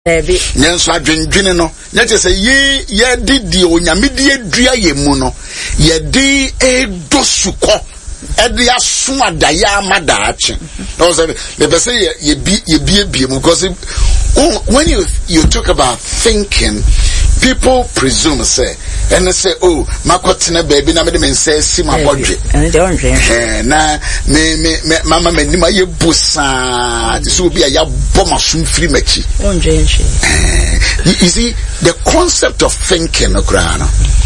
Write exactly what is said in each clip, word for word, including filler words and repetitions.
Ebi. Nyenso adwendwene no. Nya che say ye ye di di onyame di adua ye mu no. Ye di edosuko. Edi aso adaye amadaache. No say the person ye bi ye bi bi because when you you talk about thinking, people presume say and they say, oh, makotena baby na me dem say si ma bodwe. And they don't drink. Eh na me me mama me ni ma ye busa. So be a ya boma sum free machi. Don't drink. You see the concept of thinking okrano.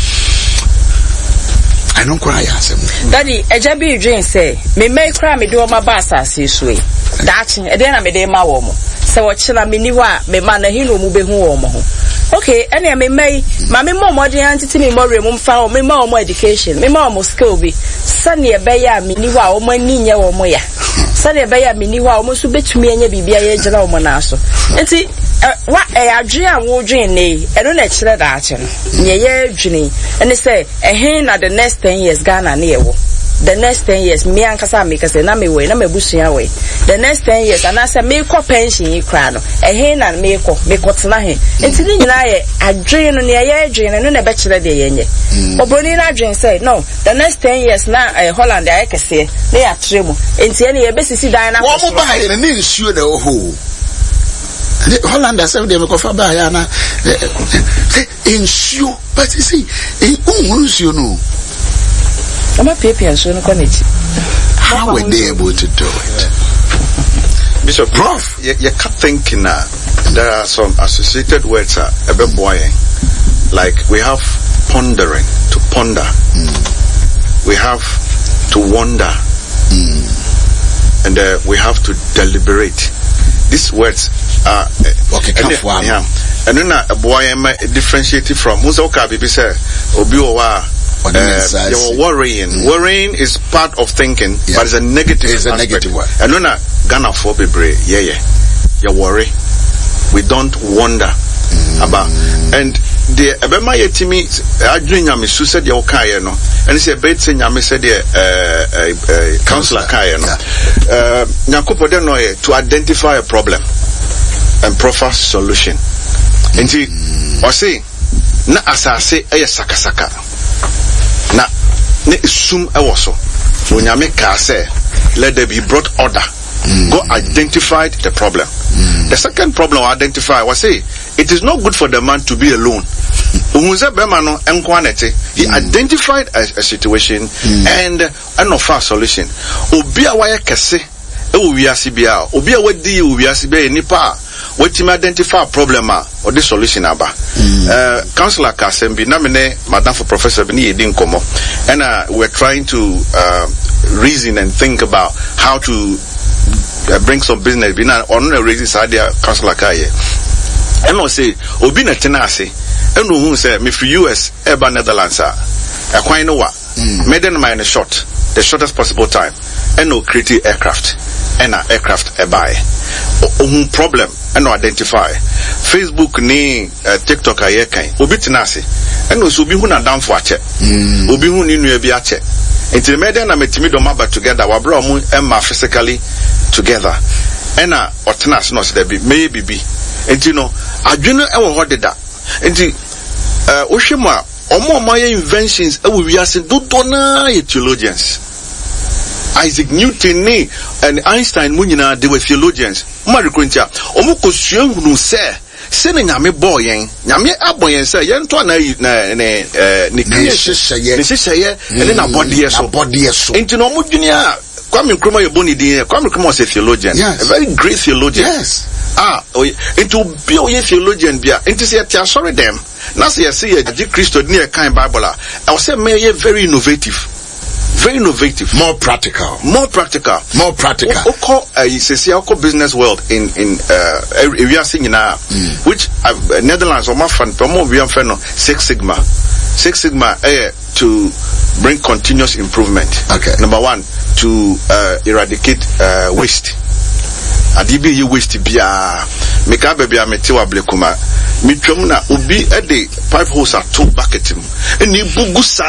I don't cry asem. Daddy, eja bi drink say, me make cry me do my basas so e. Dachi, e dey na me dey ma wo mo. Se wo chira me ni ho a me ma na hinu mu be hu wo mo ho. Okay, any me may mammy more modern entity me more room found me more more education, me more skill be sunny a bear miniwa or my ninya or moya. Sunny a bear miniwa almost bet me and ye be a general monaso. And see what a dream will dream nay, and don't let that ye dream. And they say a hen at the next ten years Ghana near. The next ten years, me and Casamika say, Nami way, Nami bushing away. The next ten years, and I say, make a pension in crown, a hen and make up, make what's nahin. It's in I dream on the air dream and then a bachelor day. But Bonina dream said, no, the next ten years now, a Holland, I can say, they are trim. It's any a busy Diana. What will buy and then sure the whole. Holland has said they will go for Bayana. Ensure, but you see, in you know. I'm a paper and soon connect. How were they able to do it? Bishop Prof, you, you can't think in that. There are some associated words uh, a bit boring. Like we have pondering, to ponder. Mm. We have to wonder. Mm. And uh, we have to deliberate. These words are uh, okay, and, uh, yeah. And then a boy am differentiated from Musoka Bibi say Obiwa. Uh, you're worrying. Mm. Worrying is part of thinking, yeah. But it's a negative it's a negative word. And when I Ghana for be yeah, yeah. You worry. We don't wonder mm. about. And the Abema Yetimi, I dream Yami Su said your Kaya no. And he said, Bates and Yami said, uh, Councillor Kaya no. Nyakupo don't know to identify a problem and proffer solution. And see, or say, na asase aya sakasaka. Na ne sum ewoso onyame ka say let there be brought order. Mm. Go identify the problem. Mm. The second problem I identify was say it is not good for the man to be alone. Mm. He identified a, a situation mm. and an offer solution. Obi awaya kese e wo wiase bia obi a wadi wo wiase bia nipa what you identify a problem or the solution aba. Mm. Uh, Councillor Kasembi, na mene Madam for Professor Bini Edin Komo, and uh, we're trying to uh, reason and think about how to uh, bring some business. Bina on a raising idea, Councillor Kaye. And I say, Obina Tenase, and who say me for U S, Eba Netherlands, a quite know what. Made in mind a short, the shortest possible time, and no creative aircraft, and an aircraft a buy. Um problem and no identify. Facebook ni uh, TikTok a year kind. Obi tinasi. And no so be who na down for a check. Obi who ni nu be a check. Until me then I met me do maba together. Wabra mu emma physically together. And na otinas no se be maybe be. And you know, adwene e wo hode da. Enti uh ohwema omo omo inventions e wo wiase dodo na ye theologians. Isaac Newton ni and Einstein munyina they were theologians. Mari Korintia omo kosua hunu se se na nyame boy yen nyame aboyen se yen to na na eh ni creation ni seseye and na body so body so enti no mudwini a Kwame Nkrumah ye boni din Kwame Nkrumah was a theologian, yes. A very great theologian. Yes. Ah, into be a theologian bia enti se tia sorry them na se say ye Christo ni e kan Bible I will say may very innovative. Very innovative, more practical, more practical, more practical. Oko is a business world in in uh we are seeing now, mm. which uh, Netherlands or my friend, we are friend Six Sigma, Six Sigma eh, to bring continuous improvement. Okay, number one to uh, eradicate uh, waste. Adibi you waste bia make up baby ametiwa blekuma. Mitwam na obi e de pipe hose ato bucket mu eni bugusa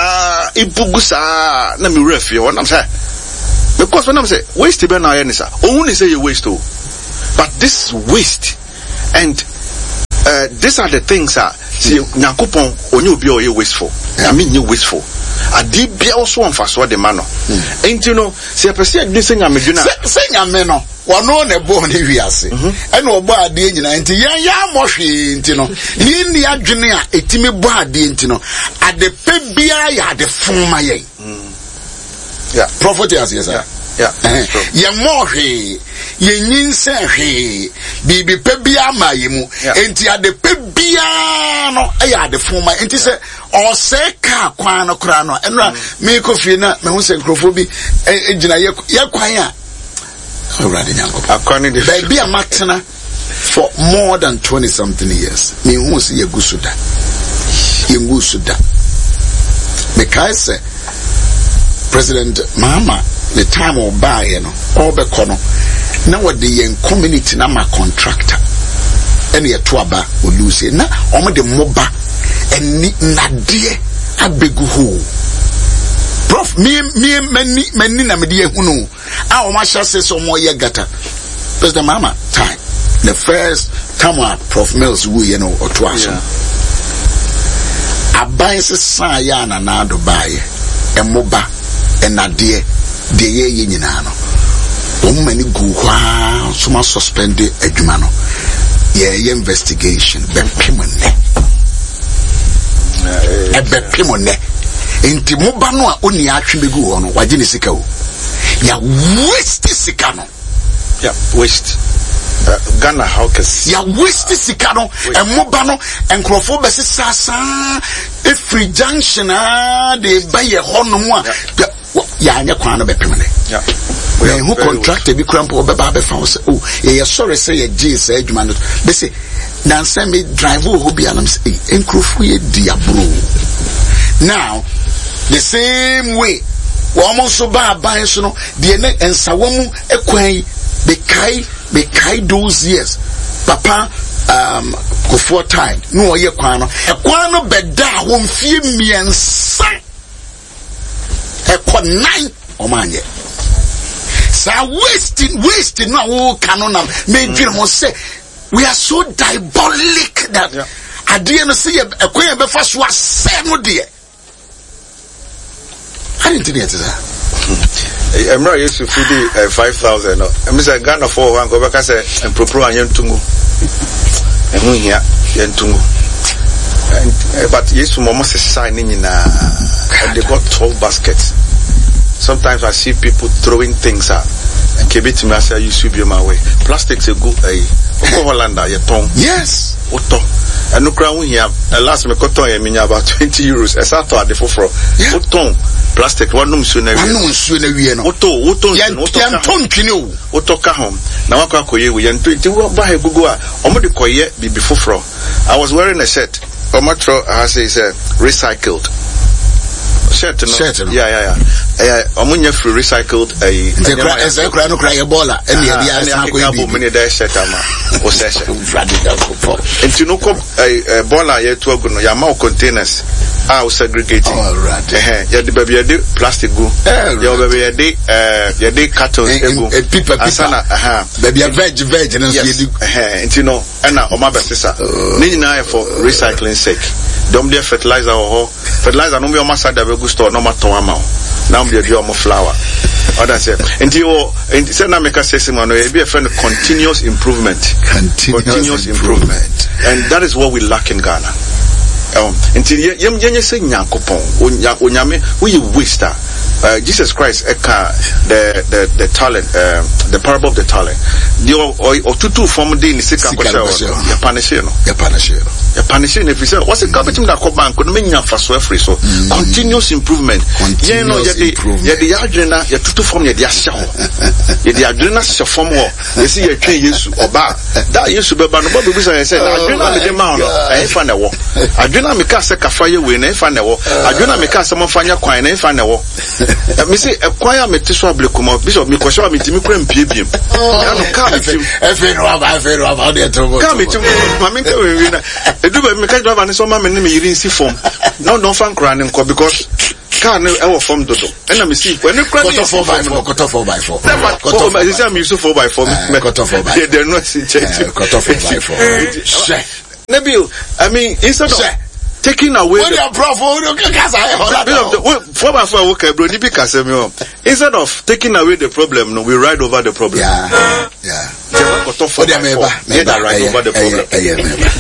ibugusa na me refi won am say because when am say waste be na yen sir ohun ni say you waste o but this waste and uh, these are the things that see Nyakopon only obi oye wasteful. I mean you wasteful. Adi bia also on faso de mano. Enti no se pese adi se nyame dwuna. Se nyame no wano ne bo ne wiase. Ene obo ade nyina enti yan ya mohwe enti no. Ni ni adwene a etimi bo ade enti no. Ade pe bia ya ade fuma yen. Yeah. Prophet yes yes. Yeah. Yeah. Ye mohwe ye nyinse hwe bibi pe bia ma yemu enti ade pe bia no e ya ade fuma enti se o se ka kwan no kra no enra me kofi na me hu se nkrofo bi ejina ye ye kwan a already nyango akwani de baby amatena for more than twenty something years me hu se ye gusuda ye gusuda me kai se President Mahama the time of buy you know all the kono na what the community na ma contractor any a tuaba will lose it na omo de moba eni nadie abegu ho prof me me mani mani na me de hunu a o ma sha se so mo ye gata President Mahama time the first time wa Prof Mills wu you know otoaso aban se san ya na na do bae e moba enadie de ye ye nyina no o mani gu kwa so ma suspend adwuma no ye ye investigation be pimone e be pimone enti moba no a oni atwe begu ho no waje ne sika o ya waste sika no yeah waste uh, Ghana how can ya waste sika no e moba no enkrofo be sesa e free junction a de baye ho no mu a ya anya kwan no be pemene yeah we who contractor bi krampo be ba be found say oh ye sorry say ye G say adwuma no be say na send me drive ho bi anam say enkrofo ye diabro now the same way we almost so ba ban so no de ne ensawamu ekwan be kai be kai those years papa um Kofo time no ye kwan no ekwan no beda ho mfie miensa ekwa nine o manje sa wasting wasting no wo kanona me dwere mo say we are so diabolic that ade no say ekwan e be fa so asem no de I didn't think it is that I'm not used to feed five thousand. I'm Mister Ghana for one go back as a propro and yentungu. And we here yentungu. But yes, Mama is signing in and they got twelve baskets. Sometimes I see people throwing things out. And keep it to me, I say, you should be on my way. Plastics a good, a Hollander, your tongue. Yes. Oto. And no crown here. The last me cotton, I mean about twenty euros. As I thought the fofro. Oton. Plastic. One no sooner. One no sooner. Oto. Oto. Oto. Oto kahom. Now I can't call you. We enter to buy a Google. Omo de koye be before fro. I was wearing a shirt. Omatro has is recycled. Shirt, no? Shirt, no? Yeah, yeah, yeah. Eh, omunya free recycled. Eh, the cry, as I cry, no cry, Ebola. Any of the other people, many days shirt, ama. O session. And you know, eh, Ebola, ye to go no yama containers. Ah, o segregating. All right. Eh, ya the baby ya de plastic go. Ya baby ya de eh, ya de carton go. Eh, pipa pipa. Aha. Baby ya veg veg, and you do. Eh, and you know, and na oma besisa. Nini na for recycling sake. Dom dia fertilizer or fertilizer no be oma sada be go store no matter one amount. Now we do more flour. Other say, and you, and say na make us say, man, we be a friend of continuous improvement. Continuous, continuous improvement. improvement, and that is what we lack in Ghana. Um, until you, you, you say Nyankopon, Onyame, we waste that. Uh, Jesus Christ, eka the the the talent, uh, the parable of the talent. The or tutu form de ni sika kwasha. Ya panishe no. Ya panishe no. Ya panishe no. If you say, what's the capital that come bank? No me nyafa so free so. Continuous improvement. Continuous no, improvement. Ya the adrena, ya tutu form ya the asha. Ya the adrena se form ho. You see ya train Yesu oba. That Yesu be ba no ba be say say adrena me de ma no. E fa na wo. Adrena me ka se kafa ye we na e fa na wo. Adrena me ka se mo fanya kwan na e fa na wo. Me say a choir me tiso ablekuma bishop me kwasha me timi kura mpiebiem ya no ka me tim efe no aba efe no aba de to ka me tim ma me ka we na edu ba me ka driver ne so ma me ne me yiri nsi form no don fan kura ne nko because car no e wo form dodo e na me see when kura ne four by four cut four by four cut off me say am use four by four me cut off four by they no see check cut off four by four maybe I mean instead of Sure. taking away What the, your prof, what you can say, for my for okay, bro, nipi kasemi o. Instead of taking away the problem, no, we ride over the problem. yeah, yeah. What What do you mean? ride over the problem.